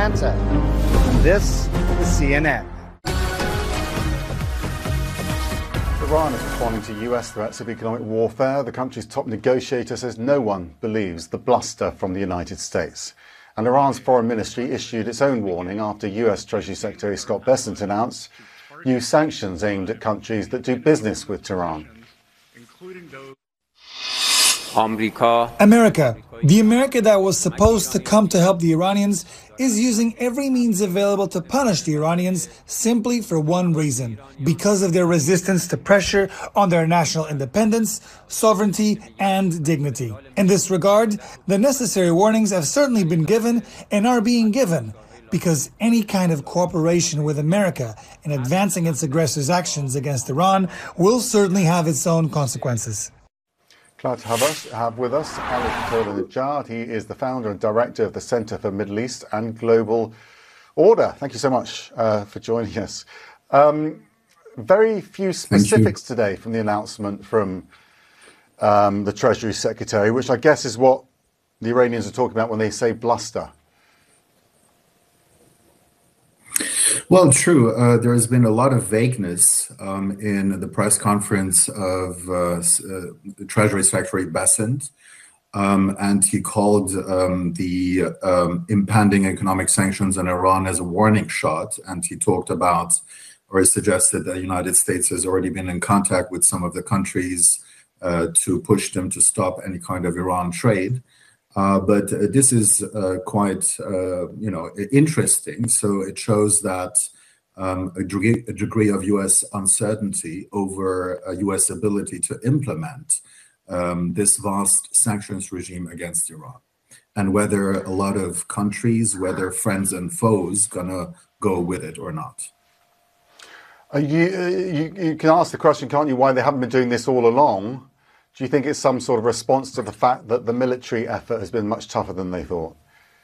And this is CNN. Iran is responding to US threats of economic warfare. The country's top negotiator says no one believes the bluster from the United States. And Iran's foreign ministry issued its own warning after US Treasury Secretary Scott Bessent announced new sanctions aimed at countries that do business with Tehran. America, the America that was supposed to come to help the Iranians, is using every means available to punish the Iranians simply for one reason: because of their resistance to pressure on their national independence, sovereignty, and dignity. In this regard, the necessary warnings have certainly been given and are being given, because any kind of cooperation with America in advancing its aggressors' actions against Iran will certainly have its own consequences. Glad to have with us Ali Fatullah-Nejad. He is the founder and director of the Center for Middle East and Global Order. Thank you so much for joining us. Very few specifics today from the announcement from the Treasury Secretary, which I guess is what the Iranians are talking about when they say bluster. Well, true. There has been a lot of vagueness in the press conference of Treasury Secretary Bessent, and he called the impending economic sanctions on Iran as a warning shot, and he talked about, or suggested, that the United States has already been in contact with some of the countries to push them to stop any kind of Iran trade. But this is quite, interesting. So it shows that a degree of U.S. uncertainty over U.S. ability to implement this vast sanctions regime against Iran, and whether a lot of countries, whether friends and foes, gonna go with it or not. You can ask the question, can't you, why they haven't been doing this all along? Do you think it's some sort of response to the fact that the military effort has been much tougher than they thought?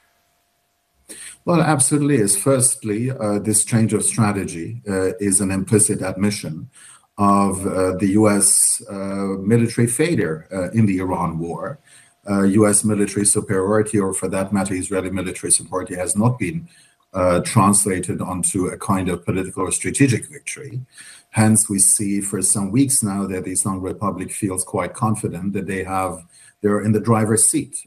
Well, absolutely is. Firstly, this change of strategy is an implicit admission of the U.S. Military failure in the Iran war. U.S. military superiority, or for that matter, Israeli military superiority, has not been translated onto a kind of political or strategic victory. Hence, we see for some weeks now that the Islamic Republic feels quite confident that they're in the driver's seat.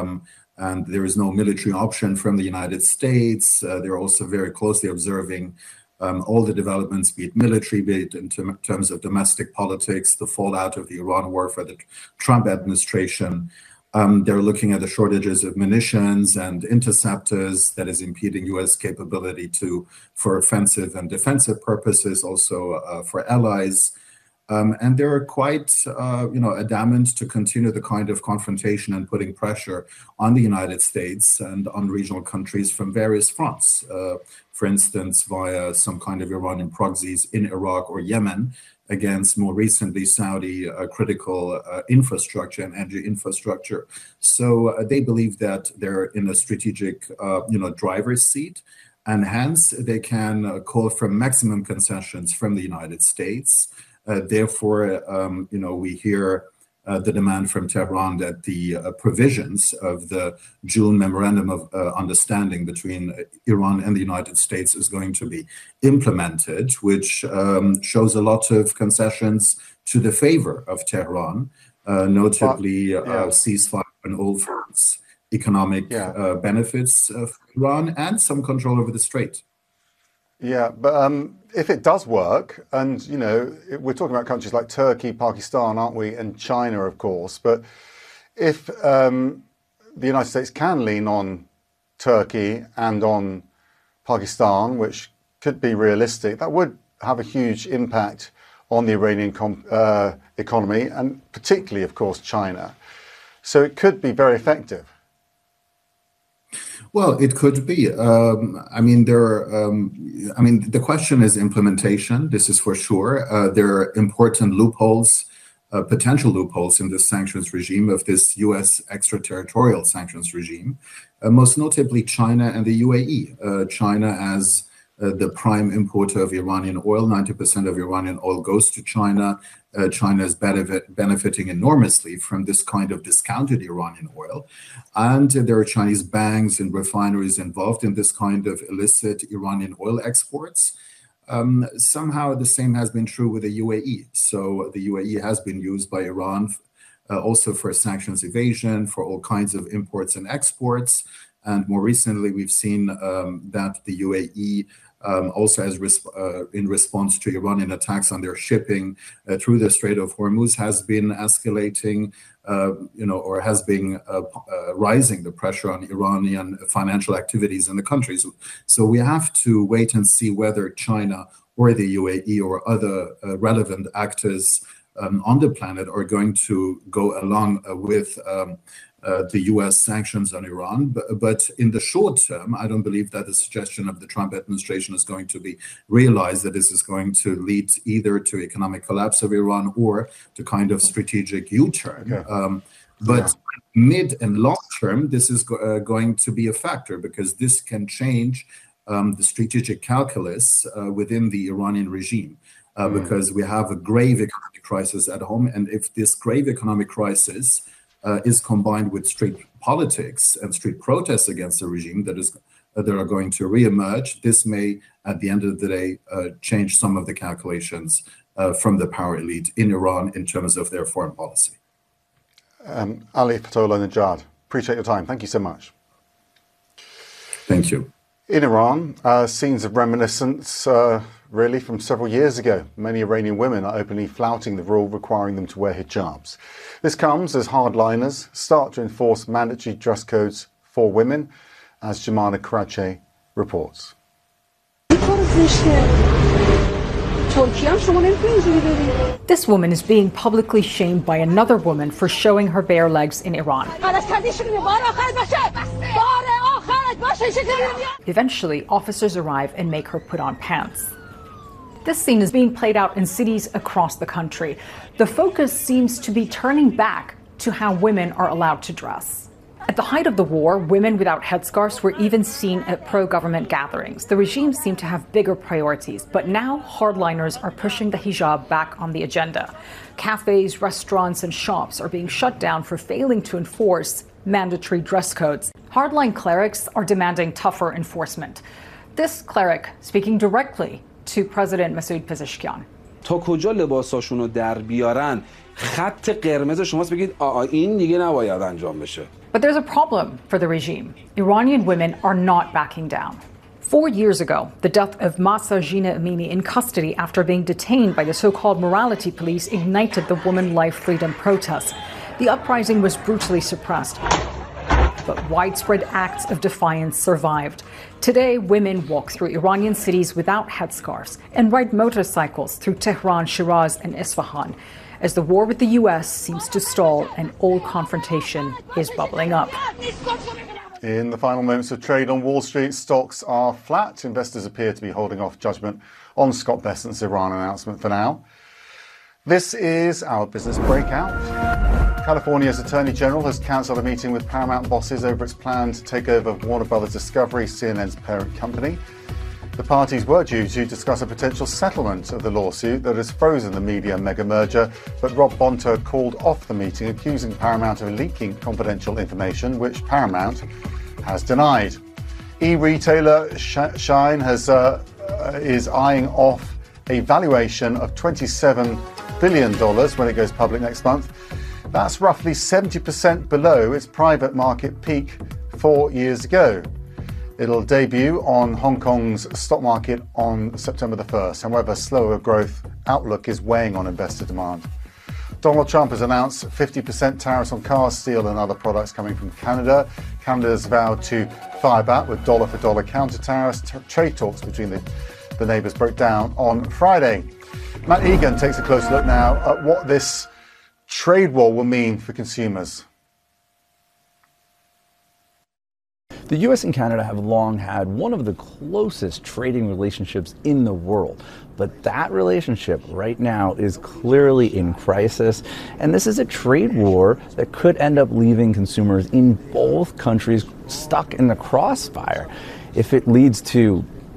And there is no military option from the United States. They're also very closely observing all the developments, be it military, be it in terms of domestic politics, the fallout of the Iran war for the Trump administration. They're looking at the shortages of munitions and interceptors that is impeding U.S. capability for offensive and defensive purposes, also for allies. And they're quite, adamant to continue the kind of confrontation and putting pressure on the United States and on regional countries from various fronts. For instance, via some kind of Iranian proxies in Iraq or Yemen, against more recently Saudi critical infrastructure and energy infrastructure. So they believe that they're in a strategic, driver's seat, and hence they can call for maximum concessions from the United States. Therefore, we hear the demand from Tehran that the provisions of the June Memorandum of Understanding between Iran and the United States is going to be implemented, which shows a lot of concessions to the favor of Tehran, notably ceasefire on all fronts, economic benefits of Iran, and some control over the Strait. Yeah, but if it does work, and, we're talking about countries like Turkey, Pakistan, aren't we, and China, of course, but if the United States can lean on Turkey and on Pakistan, which could be realistic, that would have a huge impact on the Iranian economy, and particularly, of course, China. So it could be very effective. Well, it could be. The question is implementation. This is for sure. There are important loopholes, potential loopholes in the sanctions regime of this U.S. extraterritorial sanctions regime, most notably China and the UAE. China as the prime importer of Iranian oil. 90% of Iranian oil goes to China. China is benefiting enormously from this kind of discounted Iranian oil. And there are Chinese banks and refineries involved in this kind of illicit Iranian oil exports. Somehow the same has been true with the UAE. So the UAE has been used by Iran also for sanctions evasion, for all kinds of imports and exports. And more recently, we've seen that the UAE also has, in response to Iranian attacks on their shipping through the Strait of Hormuz, has been escalating, or has been rising the pressure on Iranian financial activities in the countries. So we have to wait and see whether China or the UAE or other relevant actors on the planet are going to go along with the U.S. sanctions on Iran. But in the short term, I don't believe that the suggestion of the Trump administration is going to be realized, that this is going to lead either to economic collapse of Iran or to kind of strategic U-turn. Okay. Mid and long term, this is going to be a factor, because this can change the strategic calculus within the Iranian regime. Because we have a grave economic crisis at home. And if this grave economic crisis is combined with street politics and street protests against the regime that are going to reemerge, this may, at the end of the day, change some of the calculations from the power elite in Iran in terms of their foreign policy. Ali Fatullah Najad, appreciate your time. Thank you so much. Thank you. In Iran, scenes of reminiscence really from several years ago. Many Iranian women are openly flouting the rule requiring them to wear hijabs. This comes as hardliners start to enforce mandatory dress codes for women, as Jumana Karache reports. This woman is being publicly shamed by another woman for showing her bare legs in Iran. Eventually, officers arrive and make her put on pants. This scene is being played out in cities across the country. The focus seems to be turning back to how women are allowed to dress. At the height of the war, women without headscarves were even seen at pro-government gatherings. The regime seemed to have bigger priorities, but now hardliners are pushing the hijab back on the agenda. Cafes, restaurants, and shops are being shut down for failing to enforce mandatory dress codes. Hardline clerics are demanding tougher enforcement. This cleric speaking directly to President Masoud Pezeshkian. تا کجا لباساشونو در بیارن خط قرمز شماست بگید این دیگه نباید انجام بشه. But there's a problem for the regime. Iranian women are not backing down. 4 years ago, the death of Mahsa Jina Amini in custody after being detained by the so-called morality police ignited the woman life freedom protests. The uprising was brutally suppressed, but widespread acts of defiance survived. Today, women walk through Iranian cities without headscarves and ride motorcycles through Tehran, Shiraz, and Isfahan. As the war with the U.S. seems to stall, an old confrontation is bubbling up. In the final moments of trade on Wall Street, stocks are flat. Investors appear to be holding off judgment on Scott Bessent's Iran announcement for now. This is our business breakout. California's Attorney General has cancelled a meeting with Paramount bosses over its plan to take over Warner Brothers Discovery, CNN's parent company. The parties were due to discuss a potential settlement of the lawsuit that has frozen the media mega merger, but Rob Bonta called off the meeting, accusing Paramount of leaking confidential information, which Paramount has denied. E-retailer Shein is eyeing off a valuation of $27 billion when it goes public next month. That's roughly 70% below its private market peak 4 years ago. It'll debut on Hong Kong's stock market on September the 1st. However, slower growth outlook is weighing on investor demand. Donald Trump has announced 50% tariffs on cars, steel and other products coming from Canada. Canada has vowed to fire back with dollar-for-dollar counter-tariffs. Trade talks between the neighbours broke down on Friday. Matt Egan takes a closer look now at what this trade war will mean for consumers. The U.S. and Canada have long had one of the closest trading relationships in the world, but that relationship right now is clearly in crisis, and this is a trade war that could end up leaving consumers in both countries stuck in the crossfire. If it leads to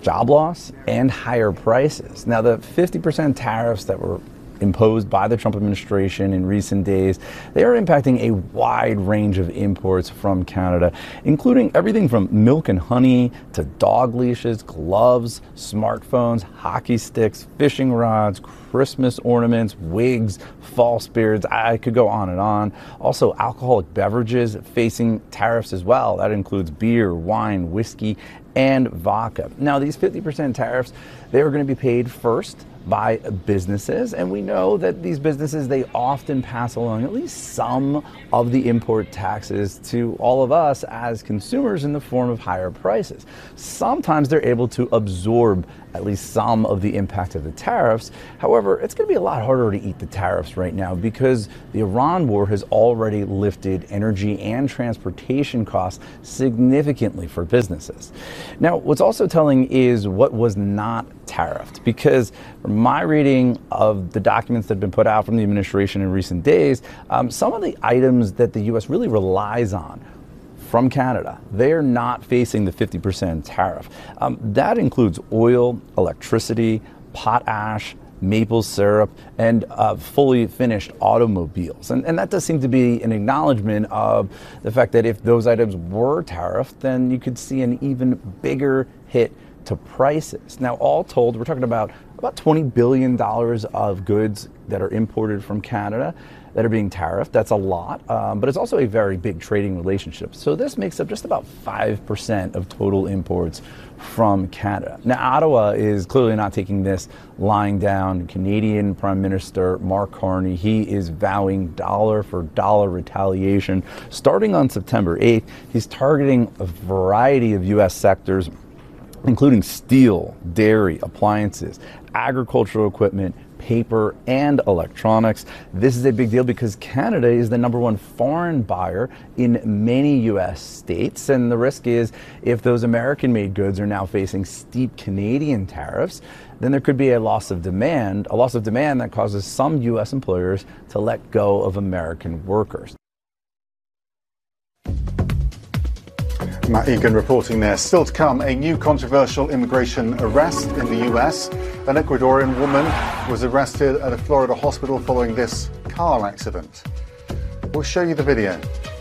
job loss and higher prices. Now, the 50% tariffs that were imposed by the Trump administration in recent days, they are impacting a wide range of imports from Canada, including everything from milk and honey to dog leashes, gloves, smartphones, hockey sticks, fishing rods, Christmas ornaments, wigs, false beards. I could go on and on. Also, alcoholic beverages facing tariffs as well. That includes beer, wine, whiskey, and vodka. Now, these 50% tariffs, they are going to be paid first by businesses, and we know that these businesses, they often pass along at least some of the import taxes to all of us as consumers in the form of higher prices. Sometimes they're able to absorb at least some of the impact of the tariffs. However, it's going to be a lot harder to eat the tariffs right now because the Iran war has already lifted energy and transportation costs significantly for businesses. Now, what's also telling is what was not tariffed, because from my reading of the documents that have been put out from the administration in recent days, some of the items that the U.S. really relies on from Canada, they are not facing the 50% tariff. That includes oil, electricity, potash, maple syrup, and fully finished automobiles. And that does seem to be an acknowledgement of the fact that if those items were tariffed, then you could see an even bigger hit to prices. Now, all told, we're talking about $20 billion of goods that are imported from Canada that are being tariffed. That's a lot, but it's also a very big trading relationship. So this makes up just about 5% of total imports from Canada. Now, Ottawa is clearly not taking this lying down. Canadian Prime Minister Mark Carney, he is vowing dollar for dollar retaliation. Starting on September 8th, he's targeting a variety of U.S. sectors, including steel, dairy, appliances, agricultural equipment, paper, and electronics. This is a big deal because Canada is the #1 foreign buyer in many U.S. states, and the risk is if those American-made goods are now facing steep Canadian tariffs, then there could be a loss of demand that causes some U.S. employers to let go of American workers. Matt Egan reporting there. Still to come, a new controversial immigration arrest in the US. An Ecuadorian woman was arrested at a Florida hospital following this car accident. We'll show you the video.